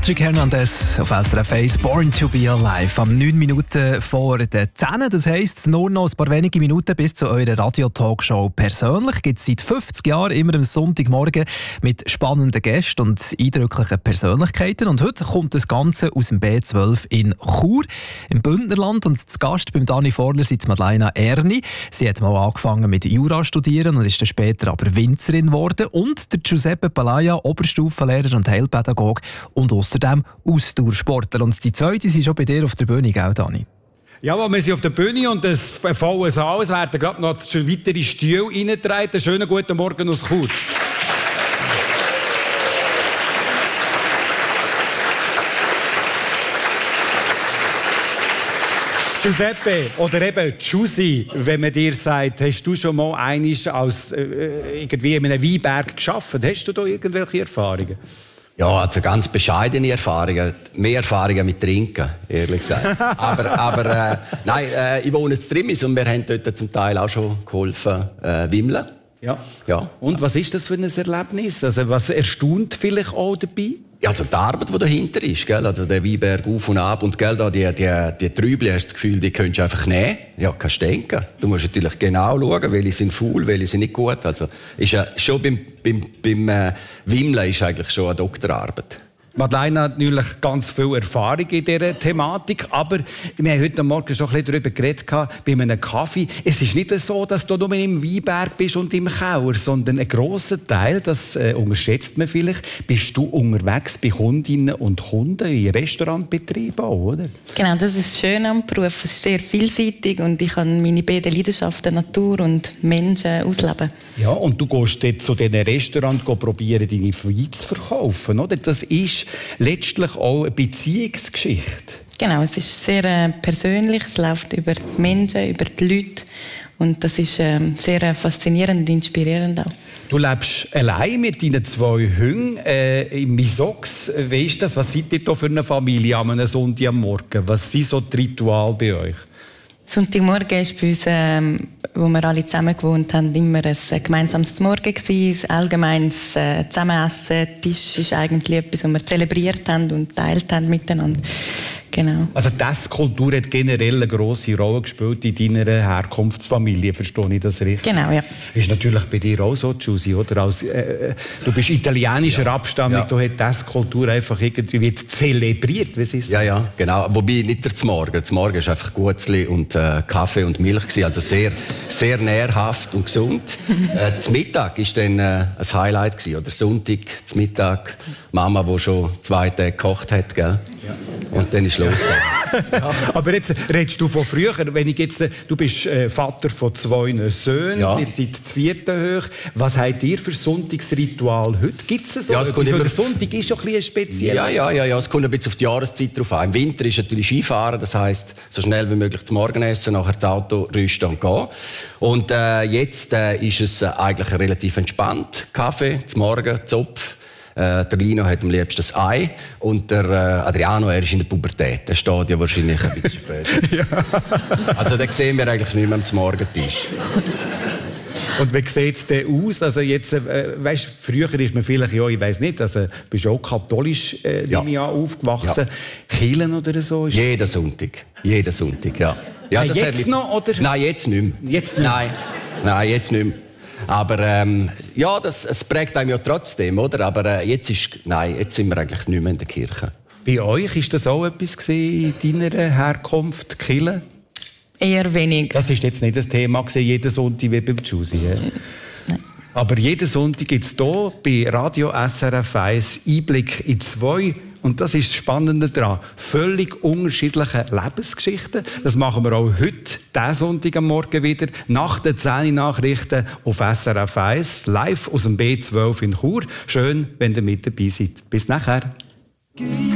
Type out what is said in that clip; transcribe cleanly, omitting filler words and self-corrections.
Patrick Hernandez auf SRF 1, Born to be Alive. Am 9 Minuten vor den 10. Das heisst, nur noch ein paar wenige Minuten bis zu eurer Radio-Talkshow persönlich. Gibt es seit 50 Jahren immer am Sonntagmorgen mit spannenden Gästen und eindrücklichen Persönlichkeiten. Und heute kommt das Ganze aus dem B12 in Chur, im Bündnerland. Und zu Gast beim Dani Vorler sind Madeleine Erni. Sie hat mal angefangen mit Jura studieren und ist dann später aber Winzerin geworden. Und der Giuseppe Palaia, Oberstufenlehrer und Heilpädagoge und außerdem Ausdauersportler. Und die zweite sind schon bei dir auf der Bühne, gell, Dani? Ja, wir sind auf der Bühne und das volle Saal. Es werden gerade noch weitere Stühle reingetragen. Einen schönen guten Morgen aus Chur. Giuseppe oder eben Giussi, wenn man dir sagt, hast du schon mal einmal als irgendwie in einem Weinberg gearbeitet? Hast du da irgendwelche Erfahrungen? Ja, also ganz bescheidene Erfahrungen. Mehr Erfahrungen mit Trinken, ehrlich gesagt. aber nein, ich wohne in Trimmis und wir haben dort zum Teil auch schon geholfen, wimmeln. Ja. Ja. Und was ist das für ein Erlebnis? Also was erstaunt vielleicht auch dabei? Ja, also die Arbeit, die dahinter ist, gell? Also der Weinberg auf und ab und gell, da die Trübel, hast du das Gefühl, die könntest du einfach nehmen. Ja, kannst du denken. Du musst natürlich genau schauen, welche sind faul, welche sind nicht gut. Also ist ja schon beim Wimmeln ist eigentlich schon eine Doktorarbeit. Madeleine hat natürlich ganz viel Erfahrung in dieser Thematik, aber wir haben heute Morgen schon ein bisschen darüber geredet, bei einem Kaffee. Es ist nicht so, dass du nur im Weinberg bist und im Keller, sondern ein grosser Teil, das unterschätzt man vielleicht, bist du unterwegs bei Kundinnen und Kunden in Restaurantbetrieben auch, oder? Genau, das ist das Schöne am Beruf. Es ist sehr vielseitig und ich kann meine beiden Leidenschaften, Natur und Menschen, ausleben. Ja, und du gehst dort zu diesen Restaurants probieren, deine Weine zu verkaufen, oder? Das ist letztlich auch eine Beziehungsgeschichte. Genau, es ist sehr persönlich, es läuft über die Menschen, über die Leute und das ist sehr faszinierend und inspirierend auch. Du lebst allein mit deinen 2 Hunden im Misox. Wie ist das? Was seid ihr da für eine Familie am einem Sonntag am Morgen? Was sind so die Rituale bei euch? Sonntagmorgen war bei uns, wo wir alle zusammen gewohnt haben, immer ein gemeinsames Morgen gewesen, ein allgemeines Zusammenessen. Der Tisch ist eigentlich etwas, was wir zelebriert haben und teilt haben miteinander. Genau. Also die Esskultur hat generell eine grosse Rolle gespielt in deiner Herkunftsfamilie, verstehe ich das richtig? Genau, ja. Ist natürlich bei dir auch so, Giussi, oder? Du bist italienischer Abstammung, du hast die Esskultur einfach irgendwie zelebriert, wie ist es? Ja, genau. Wobei nicht der Z'Morgen. Z'Morgen war einfach Gutzli und Kaffee und Milch gewesen, also sehr, sehr nährhaft und gesund. Zum Mittag war dann ein Highlight gewesen, oder? Sonntag, zum Mittag, Mama, die schon 2 Tage gekocht hat, gell? Ja. Und dann ist los. Ja. Aber jetzt redest du von früher. Wenn ich jetzt, du bist Vater von 2 Söhnen, ihr seid zu 4 hoch. Was habt ihr für Sonntagsritual heute? Gibt es so? Ja, der Sonntag ist schon ein bisschen speziell. Ja, es kommt ein bisschen auf die Jahreszeit drauf an. Im Winter ist natürlich Skifahren, das heisst, so schnell wie möglich zum Morgenessen, nachher das Auto rüsten und gehen. Und jetzt ist es eigentlich relativ entspannt. Kaffee, zum Morgen, Zopf. Der Lino hat am liebsten das Ei und der Adriano, er ist in der Pubertät. Der steht ja wahrscheinlich ein bisschen spät. Ja. Also den sehen wir eigentlich nicht mehr am Morgentisch. Und wie sieht es denn aus? Also jetzt, weißt, früher ist man vielleicht, ja, ich weiss nicht, also, du bist auch katholisch aufgewachsen. Ja. Kirchen oder so? Jeden Sonntag, ja. Ja, das jetzt noch, oder? Nein, jetzt nicht mehr. Jetzt nicht mehr? Nein, jetzt nicht mehr. Aber ja, es prägt einem ja trotzdem, oder? Aber jetzt sind wir eigentlich nicht mehr in der Kirche. Bei euch ist das auch etwas in deiner Herkunft, Kirche? Eher wenig. Das ist jetzt nicht das Thema jeden Sonntag wie beim Giussi. Nein. Aber jeden Sonntag gibt es hier bei Radio SRF 1 Einblick in 2. Und das ist das Spannende daran. Völlig unterschiedliche Lebensgeschichten. Das machen wir auch heute, diesen Sonntag am Morgen wieder, nach den 10 Nachrichten auf SRF 1, live aus dem B12 in Chur. Schön, wenn ihr mit dabei seid. Bis nachher.